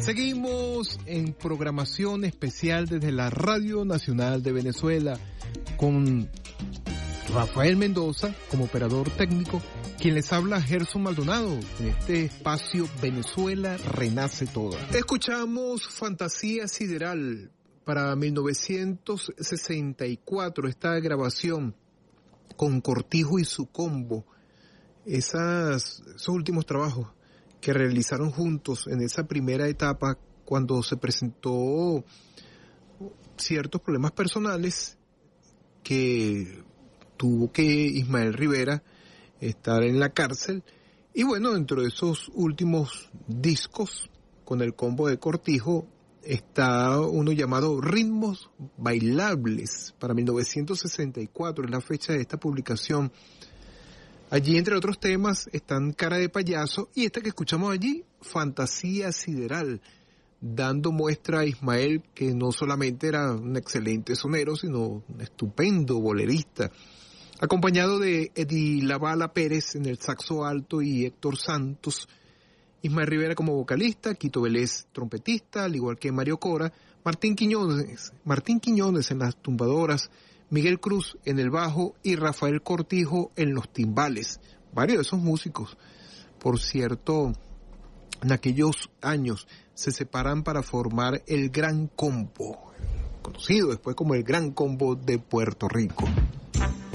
Seguimos en programación especial desde la Radio Nacional de Venezuela con Rafael Mendoza como operador técnico, quien les habla Gerson Maldonado en este espacio Venezuela Renace Toda. Escuchamos Fantasía Sideral para 1964, esta grabación con Cortijo y su combo, esos últimos trabajos que realizaron juntos en esa primera etapa cuando se presentó ciertos problemas personales que tuvo que Ismael Rivera estar en la cárcel. Y bueno, dentro de esos últimos discos con el combo de Cortijo está uno llamado Ritmos Bailables para 1964, es la fecha de esta publicación. Allí, entre otros temas, están Cara de Payaso y esta que escuchamos allí, Fantasía Sideral, dando muestra a Ismael que no solamente era un excelente sonero, sino un estupendo bolerista, acompañado de Eddie Lavala Pérez en el saxo alto y Héctor Santos, Ismael Rivera como vocalista, Quito Vélez trompetista, al igual que Mario Cora, Martín Quiñones en las tumbadoras, Miguel Cruz en el bajo y Rafael Cortijo en los timbales. Varios de esos músicos, por cierto, en aquellos años se separan para formar el Gran Combo, conocido después como el Gran Combo de Puerto Rico.